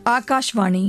ஆகாஷ்வாணி.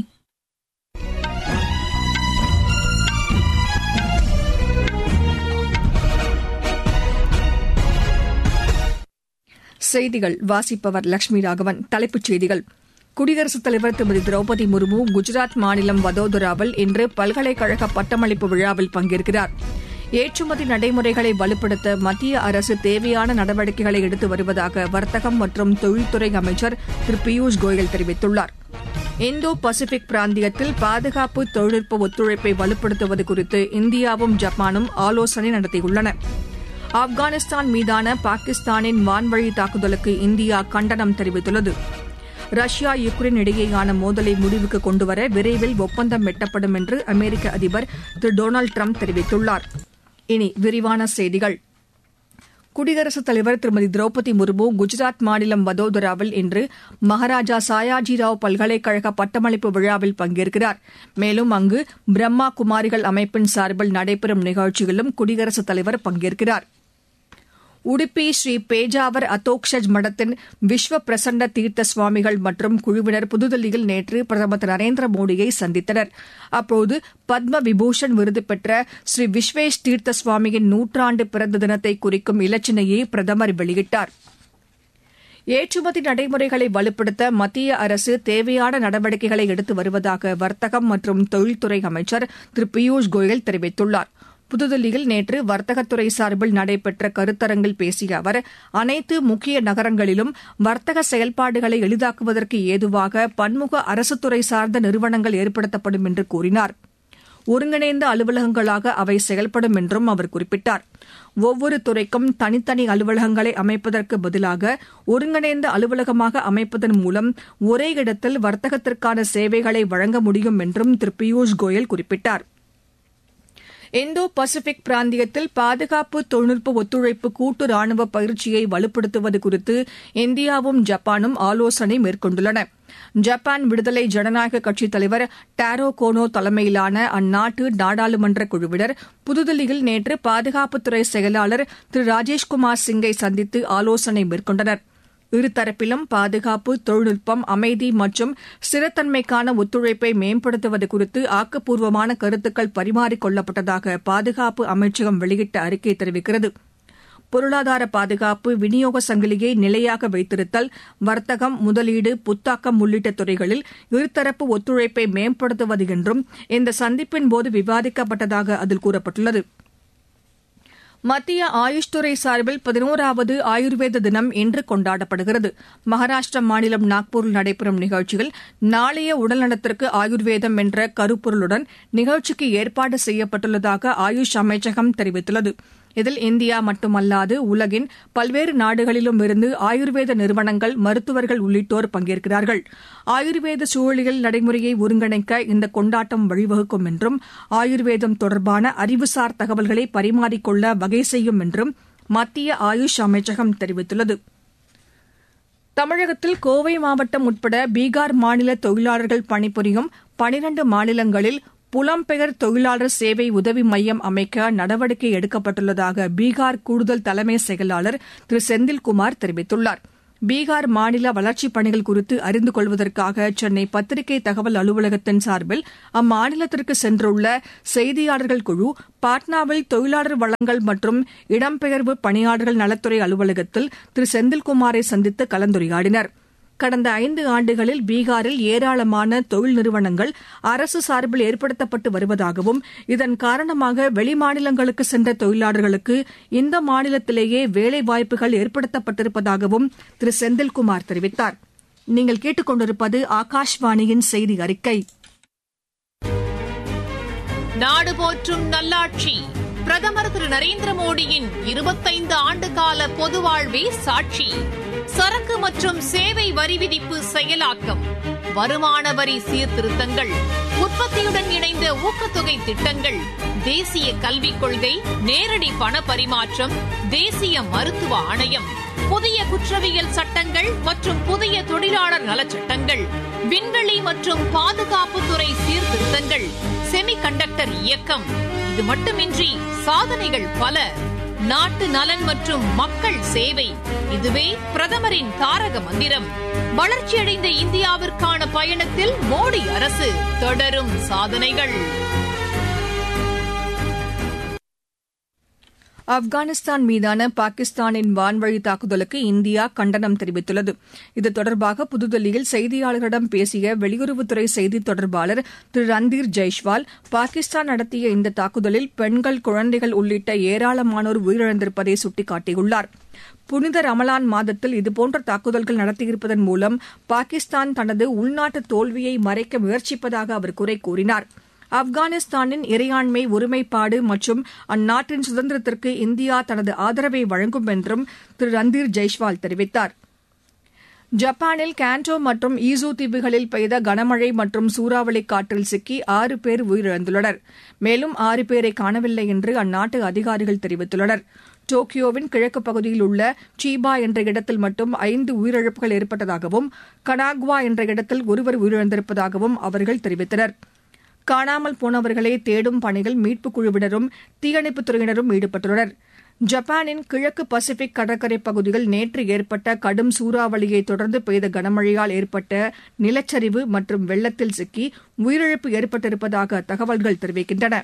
செய்திகள் வாசிப்பவர் லட்சுமி ராகவன். தலைப்புச் செய்திகள். குடியரசுத் தலைவர் திருமதி திரௌபதி முர்மு குஜராத் மாநிலம் வதோதராவில் இன்று பல்கலைக்கழக பட்டமளிப்பு விழாவில் பங்கேற்கிறார். ஏற்றுமதி நடைமுறைகளை வலுப்படுத்த மத்திய அரசு தேவையான நடவடிக்கைகளை எடுத்து வருவதாக வர்த்தகம் மற்றும் தொழில்துறை அமைச்சர் திரு பியூஷ் கோயல் தெரிவித்துள்ளார். இந்தோ பசிபிக் பிராந்தியத்தில் பாதுகாப்பு தொழில்நுட்ப ஒத்துழைப்பை வலுப்படுத்துவது குறித்து இந்தியாவும் ஜப்பானும் ஆலோசனை நடத்தியுள்ளன. ஆப்கானிஸ்தான் மீதான பாகிஸ்தானின் வான்வழி தாக்குதலுக்கு இந்தியா கண்டனம் தெரிவித்துள்ளது. ரஷ்யா யுக்ரைன் இடையேயான மோதலை முடிவுக்கு கொண்டுவர விரைவில் ஒப்பந்தம் எட்டப்படும் என்று அமெரிக்க அதிபர் திரு டொனால்டு டிரம்ப் தெரிவித்துள்ளார். இனி விரிவான செய்திகள். குடியரசுத் தலைவர் திருமதி திரௌபதி முர்மு குஜராத் மாநிலம் வதோதராவில் இன்று மகாராஜா சாயாஜிராவ் பல்கலைக்கழக பட்டமளிப்பு விழாவில் பங்கேற்கிறார். மேலும் அங்கு பிரம்மா குமாரிகள் அமைப்பின் சார்பில் நடைபெறும் நிகழ்ச்சியிலும் குடியரசுத் தலைவர் பங்கேற்கிறார். உடுப்பி ஸ்ரீ பேஜாவர் அதோக்ஷஜ் மடத்தின் விஸ்வ பிரசன்ன தீர்த்த சுவாமிகள் மற்றும் குழுவினர் புதுதில்லியில் நேற்று பிரதமர் திரு நரேந்திர மோடியை சந்தித்தனர். அப்போது பத்ம விபூஷன் விருது பெற்ற ஸ்ரீ விஸ்வேஷ் தீர்த்த சுவாமியின் 100ஆண்டு பிறந்த தினத்தை குறிக்கும் இலச்சினையை பிரதமர் வெளியிட்டார். ஏற்றுமதி நடைமுறைகளை வலுப்படுத்த மத்திய அரசு தேவையான நடவடிக்கைகளை எடுத்து வருவதாக வர்த்தகம் மற்றும் தொழில்துறை அமைச்சர் திரு பியூஷ் கோயல் தெரிவித்துள்ளார். புதுதில்லியில் நேற்று வர்த்தகத்துறை சார்பில் நடைபெற்ற கருத்தரங்கில் பேசிய அவர், அனைத்து முக்கிய நகரங்களிலும் வர்த்தக செயல்பாடுகளை எளிதாக்குவதற்கு ஏதுவாக பன்முக அரசுத்துறை சார்ந்த நிறுவனங்கள் ஏற்படுத்தப்படும் என்று கூறினார். ஒருங்கிணைந்த அலுவலகங்களாக அவை செயல்படும் என்றும் அவர் குறிப்பிட்டார். ஒவ்வொரு துறைக்கும் தனித்தனி அலுவலகங்களை அமைப்பதற்கு பதிலாக ஒருங்கிணைந்த அலுவலகமாக அமைப்பதன் மூலம் ஒரே இடத்தில் வர்த்தகத்திற்கான சேவைகளை வழங்க முடியும் என்றும் திரு பியூஷ் கோயல் குறிப்பிட்டார். இந்தோ பசிபிக் பிராந்தியத்தில் பாதுகாப்பு தொழில்நுட்ப ஒத்துழைப்பு கூட்டு ராணுவ பயிற்சியை வலுப்படுத்துவது குறித்து இந்தியாவும் ஜப்பானும் ஆலோசனை மேற்கொண்டுள்ளன. ஜப்பான் விடுதலை ஜனநாயக கட்சித் தலைவர் டாரோ கோனோ தலைமையிலான அந்நாட்டு நாடாளுமன்ற குழுவினர் புதுதில்லியில் நேற்று பாதுகாப்புத்துறை செயலாளர் திரு ராஜேஷ்குமார் சிங்கை சந்தித்து ஆலோசனை மேற்கொண்டனர். இருதரப்பிலும் பாதுகாப்பு, தொழில்நுட்பம், அமைதி மற்றும் ஸ்திரத்தன்மைக்கான ஒத்துழைப்பை மேம்படுத்துவது குறித்து ஆக்கப்பூர்வமான கருத்துக்கள் பரிமாறிக் கொள்ளப்பட்டதாக பாதுகாப்பு அமைச்சகம் வெளியிட்ட அறிக்கை தெரிவிக்கிறது. பொருளாதார பாதுகாப்பு, விநியோக சங்கிலியை நிலையாக வைத்திருத்தல், வர்த்தகம், முதலீடு, புத்தாக்கம் உள்ளிட்ட துறைகளில் இருதரப்பு ஒத்துழைப்பை மேம்படுத்துவது என்றும் இந்த சந்திப்பின்போது விவாதிக்கப்பட்டதாக அதில் கூறப்பட்டுள்ளது. மத்திய ஆயுஷ் துறை சார்பில் 11வது ஆயுர்வேத தினம் இன்று கொண்டாடப்படுகிறது. மகாராஷ்டிர மாநிலம் நாக்பூரில் நடைபெறும் நிகழ்ச்சியில் நாளைய உடல்நலத்திற்கு ஆயுர்வேதம் என்ற கருப்பொருளுடன் நிகழ்ச்சிக்கு ஏற்பாடு செய்யப்பட்டுள்ளதாக ஆயுஷ் அமைச்சகம் தெரிவித்துள்ளது. இதில் இந்தியா மட்டுமல்லாது உலகின் பல்வேறு நாடுகளிலும் இருந்து ஆயுர்வேத நிறுவனங்கள், மருத்துவர்கள் உள்ளிட்டோர் பங்கேற்கிறார்கள். ஆயுர்வேத சூழலியல் நடைமுறையை ஒருங்கிணைக்க இந்த கொண்டாட்டம் வழிவகுக்கும் என்றும் ஆயுர்வேதம் தொடர்பான அறிவுசார் தகவல்களை பரிமாறிக்கொள்ள வகை செய்யும் என்றும் மத்திய ஆயுஷ் அமைச்சகம் தெரிவித்துள்ளது. தமிழகத்தில் கோவை மாவட்டம் உட்பட பீகார் மாநில தொழிலாளர்கள் பணிபுரியும் 12 மாநிலங்களில் புலம்பெயர் தொழிலாளர் சேவை உதவி மையம் அமைக்க நடவடிக்கை எடுக்கப்பட்டுள்ளதாக பீகார் கூடுதல் தலைமை செயலாளர் திரு செந்தில்குமார் தெரிவித்துள்ளார். பீகார் மாநில வளர்ச்சிப் பணிகள் குறித்து அறிந்து கொள்வதற்காக சென்னை பத்திரிகை தகவல் அலுவலகத்தின் சார்பில் அம்மாநிலத்திற்கு சென்றுள்ள செய்தியாளர்கள் குழு பாட்னாவில் தொழிலாளர் வளங்கள் மற்றும் இடம்பெயர்வு பணியாளர்கள் நலத்துறை அலுவலகத்தில் திரு செந்தில்குமாரை சந்தித்து கலந்துரையாடினர். கடந்த 5 ஆண்டுகளில் பீகாரில் ஏராளமான தொழில் நிறுவனங்கள் அரசு சார்பில் ஏற்படுத்தப்பட்டு வருவதாகவும் இதன் காரணமாக வெளிமாநிலங்களுக்கு சென்ற தொழிலாளர்களுக்கு இந்த மாநிலத்திலேயே வேலைவாய்ப்புகள் ஏற்படுத்தப்பட்டிருப்பதாகவும் திரு செந்தில்குமார் தெரிவித்தார். நீங்கள் கேட்டுக் கொண்டிருப்பது ஆகாஷ்வாணியின் செய்தி அறிக்கை. நாடு போற்றும் நல்லாட்சி பிரதமர் திரு நரேந்திர மோடியின் 25 ஆண்டுகால பொது வாழ்வே சாட்சி. சரக்கு மற்றும் சேவை வரி விதிப்பு செயலாக்கம், வருமான வரி சீர்திருத்தங்கள், உற்பத்தியுடன் இணைந்த ஊக்கத்தொகை திட்டங்கள், தேசிய கல்விக் கொள்கை, நேரடி பண பரிமாற்றம், தேசிய மருத்துவ ஆணையம், புதிய குற்றவியல் சட்டங்கள் மற்றும் புதிய தொழிலாளர் நலச்சட்டங்கள், விண்வெளி மற்றும் பாதுகாப்புத்துறை சீர்திருத்தங்கள், செமிகண்டக்டர் இயக்கம். இது மட்டுமின்றி சாதனைகள் பல. நாட்டு நலன் மற்றும் மக்கள் சேவை, இதுவே பிரதமரின் தாரக மந்திரம். வளர்ச்சியடைந்த இந்தியாவிற்கான பயணத்தில் மோடி அரசு தொடரும் சாதனைகள். ஆப்கானிஸ்தான் மீதான பாகிஸ்தானின் வான்வழி தாக்குதலுக்கு இந்தியா கண்டனம் தெரிவித்துள்ளது. இது தொடர்பாக புதுதில்லியில் செய்தியாளர்களிடம் பேசிய வெளியுறவுத்துறை செய்தித் தொடர்பாளர் திரு ரந்தீர் ஜெய்ஷ்வால், பாகிஸ்தான் நடத்திய இந்த தாக்குதலில் பெண்கள், குழந்தைகள் உள்ளிட்ட ஏராளமானோர் உயிரிழந்திருப்பதை சுட்டிக்காட்டியுள்ளார். புனித ரமலான் மாதத்தில் இதுபோன்ற தாக்குதல்கள் நடத்தியிருப்பதன் மூலம் பாகிஸ்தான் தனது உள்நாட்டு தோல்வியை மறைக்க முயற்சிப்பதாக அவர் குறை கூறினார். ஆப்கானிஸ்தானின் இறையாண்மை, ஒருமைப்பாடு மற்றும் அந்நாட்டின் சுதந்திரத்திற்கு இந்தியா தனது ஆதரவை வழங்கும் என்றும் திரு ரந்தீர் ஜெய்ஷ்வால் தெரிவித்தார். ஜப்பானில் கான்டோ மற்றும் ஈசூ தீவுகளில் பெய்த கனமழை மற்றும் சூறாவளி காற்றில் சிக்கி 6 பேர் உயிரிழந்துள்ளனர். மேலும் 6 பேரை காணவில்லை என்று அந்நாட்டு அதிகாரிகள் தெரிவித்துள்ளனர். டோக்கியோவின் கிழக்கு பகுதியில் உள்ள சீபா என்ற இடத்தில் மட்டும் 5 உயிரிழப்புகள் ஏற்பட்டதாகவும், கனாகுவா என்ற இடத்தில் ஒருவர் உயிரிழந்திருப்பதாகவும் அவர்கள் தெரிவித்தனர். காணாமல் போனவர்களை தேடும் பணியில் மீட்புக் குழுவினரும் தீயணைப்புத் துறையினரும் ஈடுபட்டுள்ளனர். ஜப்பானின் கிழக்கு பசிபிக் கடற்கரை பகுதியில் நேற்று ஏற்பட்ட கடும் சூறாவளியை தொடர்ந்து பெய்த கனமழையால் ஏற்பட்ட நிலச்சரிவு மற்றும் வெள்ளத்தில் சிக்கி உயிரிழப்பு ஏற்பட்டிருப்பதாக தகவல்கள் தெரிவிக்கின்றன.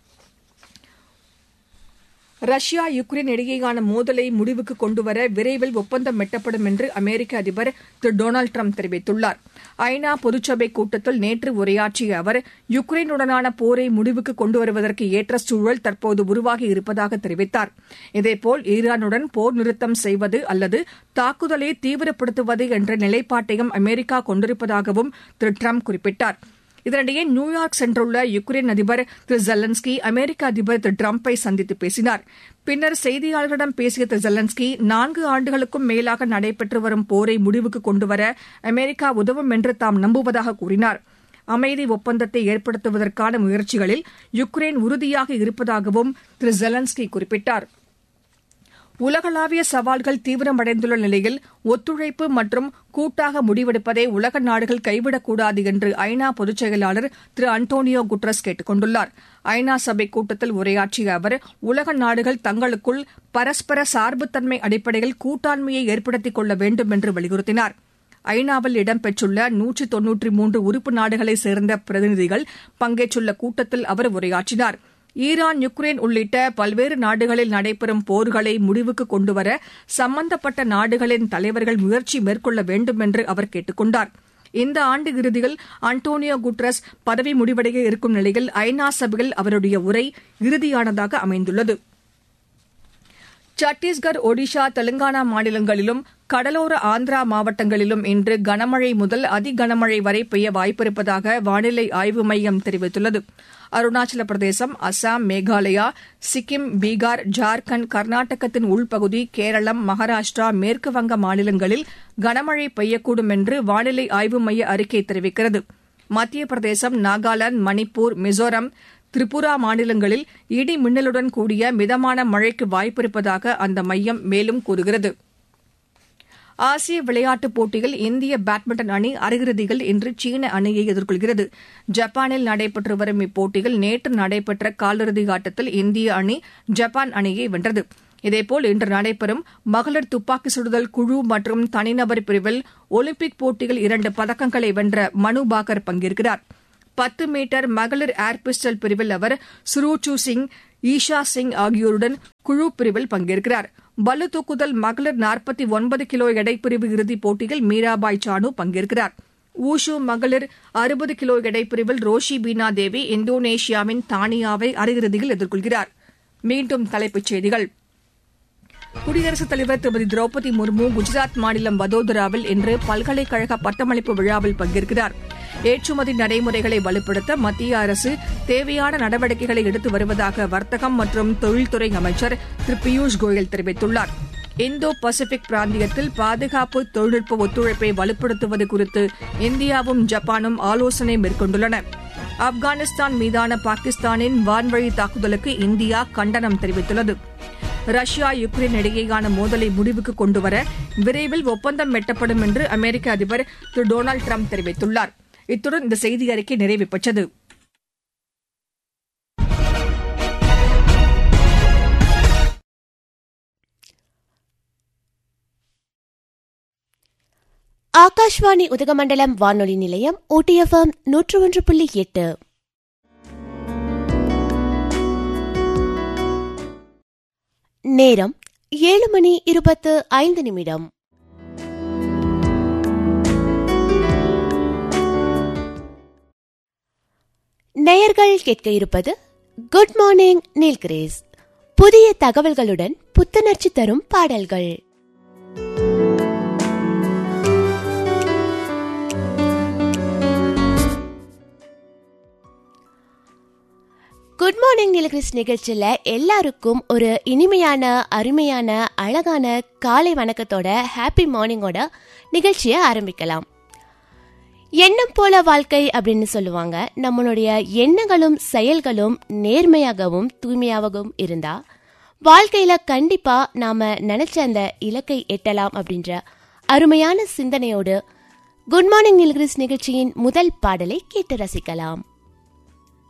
ரஷ்யா, யுக்ரைன் இடையேயான மோதலை முடிவுக்கு கொண்டுவர விரைவில் ஒப்பந்தம் எட்டப்படும் என்று அமெரிக்க அதிபர் திரு டொனால்டு டிரம்ப் தெரிவித்துள்ளார். ஐநா பொதுச்சபை கூட்டத்தில் நேற்று உரையாற்றிய அவர், யுக்ரைனுடனான போரை முடிவுக்கு கொண்டுவருவதற்கு ஏற்ற சூழல் தற்போது உருவாகி இருப்பதாக தெரிவித்தார். இதேபோல் ஈரானுடன் போர் நிறுத்தம் செய்வது அல்லது தாக்குதலை தீவிரப்படுத்துவது என்ற நிலைப்பாட்டையும் அமெரிக்கா கொண்டிருப்பதாகவும் திரு டிரம்ப் குறிப்பிட்டார். இதனிடையே நியூயார்க் சென்றுள்ள யுக்ரைன் அதிபர் திரு ஜெலன்ஸ்கி அமெரிக்க அதிபர் திரு டிரம்பை சந்தித்து பேசினார். பின்னர் செய்தியாளர்களிடம் பேசிய திரு ஜெலன்ஸ்கி, 4 ஆண்டுகளுக்கும் மேலாக நடைபெற்று வரும் போரை முடிவுக்கு கொண்டுவர அமெரிக்கா உதவும் என்று தாம் நம்புவதாக கூறினார். அமைதி ஒப்பந்தத்தை ஏற்படுத்துவதற்கான முயற்சிகளில் யுக்ரைன் உறுதியாக இருப்பதாகவும் திரு ஜெலன்ஸ்கி குறிப்பிட்டார். உலகளாவிய சவால்கள் தீவிரமடைந்துள்ள நிலையில் ஒத்துழைப்பு மற்றும் கூட்டாக முடிவெடுப்பதை உலக நாடுகள் கைவிடக்கூடாது என்று ஐநா பொதுச் செயலாளர் திரு அன்டோனியோ குட்ரஸ் கேட்டுக் கொண்டுள்ளார். ஐநா சபை கூட்டத்தில் உரையாற்றிய அவர், உலக நாடுகள் தங்களுக்குள் பரஸ்பர சார்புத்தன்மை அடிப்படையில் கூட்டாண்மையை ஏற்படுத்திக் கொள்ள வேண்டும் என்று வலியுறுத்தினார். ஐநாவில் இடம்பெற்றுள்ள 193 உறுப்பு நாடுகளைச் சேர்ந்த பிரதிநிதிகள் பங்கேற்றுள்ள கூட்டத்தில் அவர் உரையாற்றினார். ஈரான், யுக்ரைன் உள்ளிட்ட பல்வேறு நாடுகளில் நடைபெறும் போர்களை முடிவுக்கு கொண்டுவர சம்பந்தப்பட்ட நாடுகளின் தலைவர்கள் முயற்சி மேற்கொள்ள வேண்டும் என்று அவர் கேட்டுக் கொண்டார். இந்த ஆண்டு இறுதியில் அன்டோனியோ குட்ரஸ் பதவி முடிவடைய இருக்கும் நிலையில் ஐநா சபையில் அவருடைய உரை இறுதியானதாக அமைந்துள்ளது. சத்தீஸ்கர், ஒடிஷா, தெலங்கானா மாநிலங்களிலும் கடலோர ஆந்திரா மாவட்டங்களிலும் இன்று கனமழை முதல் அதி கனமழை வரை பெய்ய வாய்ப்பிருப்பதாக வானிலை ஆய்வு மையம் தெரிவித்துள்ளது. அருணாச்சல பிரதேசம், அசாம், மேகாலயா, சிக்கிம், பீகார், ஜார்க்கண்ட், கர்நாடகத்தின் உள்பகுதி, கேரளம், மகாராஷ்டிரா, மேற்குவங்க மாநிலங்களில் கனமழை பெய்யக்கூடும் என்று வானிலை ஆய்வு மைய அறிக்கை தெரிவிக்கிறது. மத்திய பிரதேசம், நாகாலாந்து, மணிப்பூர், மிசோரம், திரிபுரா மாநிலங்களில் இடி மின்னலுடன் கூடிய மிதமான மழைக்கு வாய்ப்பிருப்பதாக அந்த மையம் மேலும் கூறுகிறது. ஆசிய விளையாட்டுப் போட்டியில் இந்திய பேட்மிண்டன் அணி அரையிறுதியில் இன்று சீன அணியை எதிர்கொள்கிறது. ஜப்பானில் நடைபெற்று வரும் இப்போட்டியில் நேற்று நடைபெற்ற காலிறுதி ஆட்டத்தில் இந்திய அணி ஜப்பான் அணியை வென்றது. இதேபோல் இன்று நடைபெறும் மகளிர் துப்பாக்கி சுடுதல் குழு மற்றும் தனிநபர் பிரிவில் ஒலிம்பிக் போட்டியில் 2 பதக்கங்களை வென்ற மனு பாக்கர் பங்கேற்கிறார். 10 மீட்டர் மகளிர் ஏர் பிஸ்டல் பிரிவில் அவர் சுரூச்சு சிங், ஈஷா சிங் ஆகியோருடன் குழு பிரிவில் பங்கேற்கிறார். பளு தூக்குதல் மகளிர் 49 கிலோ எடைப்பிரிவு இறுதிப் போட்டியில் மீராபாய் சானு பங்கேற்கிறார். ஊஷு மகளிர் 60 கிலோ எடைப்பிரிவில் ரோஷி பீனா தேவி இந்தோனேஷியாவின் தானியாவை அரையிறுதியில் எதிர்கொள்கிறார். மீண்டும் தலைப்புச் செய்திகள். குடியரசுத் தலைவர் திருமதி திரௌபதி முர்மு குஜராத் மாநிலம் வதோதராவில் இன்று பல்கலைக்கழக பட்டமளிப்பு விழாவில் பங்கேற்கிறார். ஏற்றுமதி நடைமுறைகளை வலுப்படுத்த மத்திய அரசு தேவையான நடவடிக்கைகளை எடுத்து வருவதாக வர்த்தகம் மற்றும் தொழில்துறை அமைச்சர் திரு பியூஷ் கோயல் தெரிவித்துள்ளார். இந்தோ பசிபிக் பிராந்தியத்தில் பாதுகாப்பு தொழில்நுட்ப ஒத்துழைப்பை வலுப்படுத்துவது குறித்து இந்தியாவும் ஜப்பானும் ஆலோசனை மேற்கொண்டுள்ளன. ஆப்கானிஸ்தான் மீதான பாகிஸ்தானின் வான்வழி தாக்குதலுக்கு இந்தியா கண்டனம் தெரிவித்துள்ளது. ரஷ்யா, யுக்ரைன் இடையேயான மோதலை முடிவுக்கு கொண்டுவர விரைவில் ஒப்பந்தம் எட்டப்படும் என்று அமெரிக்க அதிபர் திரு டொனால்டு டிரம்ப் தெரிவித்துள்ளார். இத்துடன் இந்த செய்தி அறிக்கை நிறைவு பெற்றது. ஆகாஷ்வாணி உதகமண்டலம் வானொலி நிலையம் OTFM 101.8. நேரம் 7:25. நேயர்கள் கேட்க இருப்பது குட் மார்னிங் நீல்கிரேஸ். புதிய தகவல்களுடன் புத்துணர்ச்சி தரும் பாடல்கள். குட் மார்னிங் நீல்கிரேஸ் நிகழ்ச்சியில எல்லாருக்கும் ஒரு இனிமையான, அருமையான, அழகான காலை வணக்கத்தோட, ஹாப்பி மார்னிங்கோட நிகழ்ச்சியை ஆரம்பிக்கலாம். எண்ணம் போல வாழ்க்கை அப்படின்னு சொல்லுவாங்க. நம்மளுடைய எண்ணங்களும் செயல்களும் நேர்மையாகவும் தூய்மையாகவும் இருந்தா வாழ்க்கையில கண்டிப்பா நாம நினைச்ச அந்த இலக்கை எட்டலாம் அப்படின்ற அருமையான சிந்தனையோடு குட் மார்னிங் நீல்கிரேஸ் நிகழ்ச்சியின் முதல் பாடலை கேட்டு ரசிக்கலாம்.